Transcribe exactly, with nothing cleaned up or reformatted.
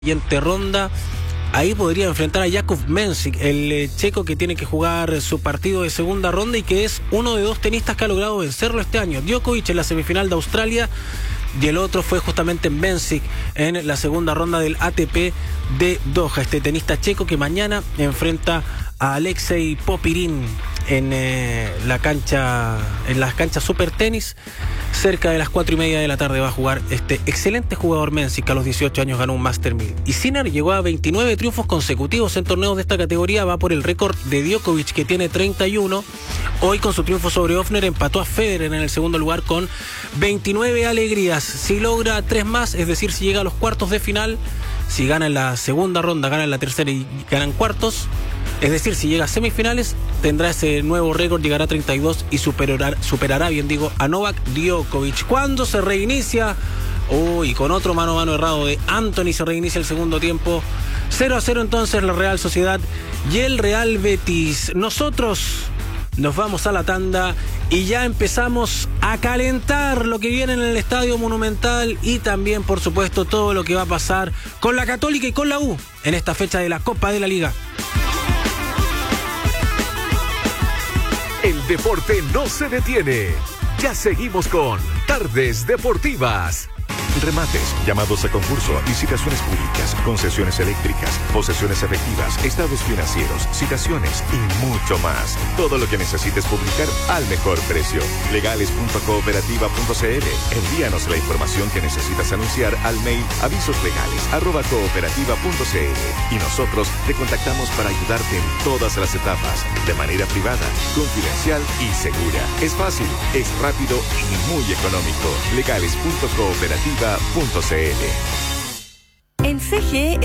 siguiente ronda. Ahí podría enfrentar a Jakub Mensik, el eh, checo que tiene que jugar su partido de segunda ronda y que es uno de dos tenistas que ha logrado vencerlo este año. Djokovic en la semifinal de Australia y el otro fue justamente Mensik en la segunda ronda del A T P de Doha. Este tenista checo que mañana enfrenta a Alexei Popirin en eh, la cancha, en las canchas Super Tenis. Cerca de las cuatro y media de la tarde va a jugar este excelente jugador Mensik, que a los dieciocho años ganó un Master mil. Y Sinner llegó a veintinueve triunfos consecutivos en torneos de esta categoría, va por el récord de Djokovic, que tiene treinta y uno. Hoy con su triunfo sobre Ofner empató a Federer en el segundo lugar con veintinueve alegrías. Si logra tres más, es decir, si llega a los cuartos de final, si gana en la segunda ronda, gana en la tercera y gana en cuartos, es decir, si llega a semifinales, tendrá ese nuevo récord, llegará a treinta y dos y superará, superará bien digo, a Novak Djokovic. Cuando se reinicia, uy, con otro mano a mano errado de Anthony, se reinicia el segundo tiempo. cero a cero entonces la Real Sociedad y el Real Betis. Nosotros nos vamos a la tanda y ya empezamos a calentar lo que viene en el Estadio Monumental y también, por supuesto, todo lo que va a pasar con la Católica y con la U en esta fecha de la Copa de la Liga. El deporte no se detiene. Ya seguimos con Tardes Deportivas. Remates, llamados a concurso, licitaciones públicas, concesiones eléctricas, posesiones efectivas, estados financieros, citaciones y mucho más. Todo lo que necesites publicar al mejor precio. legales punto cooperativa punto c l. Envíanos la información que necesitas anunciar al mail avisoslegales arroba cooperativa punto c l y nosotros te contactamos para ayudarte en todas las etapas, de manera privada, confidencial y segura. Es fácil, es rápido y muy económico. legales punto cooperativa punto c l. En C G E